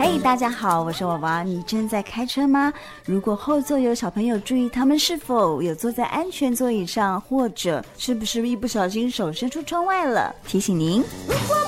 大家好，我是娃娃。你正在开车吗？如果后座有小朋友，注意他们是否有坐在安全座椅上，或者是不是一不小心手伸出窗外了。提醒您，如果